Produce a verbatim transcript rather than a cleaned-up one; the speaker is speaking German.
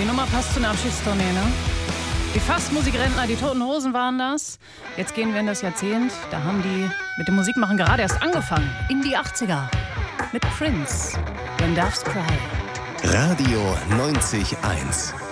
die Nummer passt zu einer Abschiedstournee, ne? Die Fastmusikrentner, die Toten Hosen waren das. Jetzt gehen wir in das Jahrzehnt. Da haben die mit dem Musikmachen gerade erst angefangen. In die achtziger. Mit Prince. When Doves Cry. Radio neunzig Komma eins.